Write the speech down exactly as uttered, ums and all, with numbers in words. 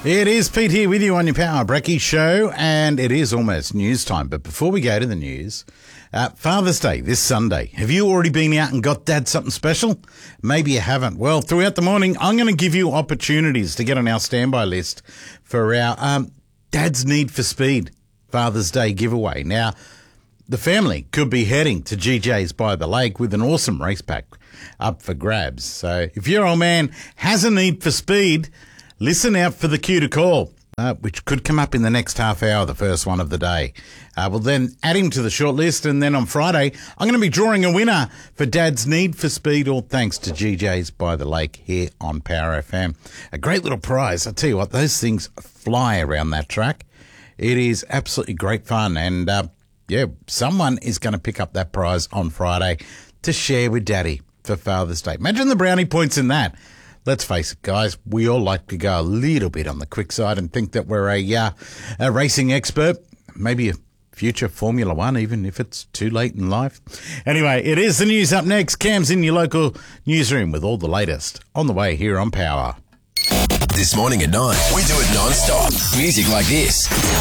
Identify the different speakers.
Speaker 1: It is Pete here with you on your Power Brekkie show, and it is almost news time. But before we go to the news, uh, Father's Day this Sunday. Have you already been out and got Dad something special? Maybe you haven't. Well, throughout the morning, I'm going to give you opportunities to get on our standby list for our um, Dad's Need for Speed Father's Day giveaway. Now, the family could be heading to G J's by the lake with an awesome race pack up for grabs. So if your old man has a need for speed, listen out for the cue to call, uh, which could come up in the next half hour, the first one of the day. Uh, we'll then add him to the short list, and then on Friday, I'm going to be drawing a winner for Dad's Need for Speed, all thanks to G J's by the Lake here on Power F M. A great little prize. I tell you what, those things fly around that track. It is absolutely great fun, and uh, yeah, someone is going to pick up that prize on Friday to share with Daddy for Father's Day. Imagine the brownie points in that. Let's face it, guys, we all like to go a little bit on the quick side and think that we're a, uh, a racing expert, maybe a future Formula One, even if it's too late in life. Anyway, it is the news up next. Cam's in your local newsroom with all the latest on the way here on Power.
Speaker 2: This morning at nine, we do it non-stop. Music like this.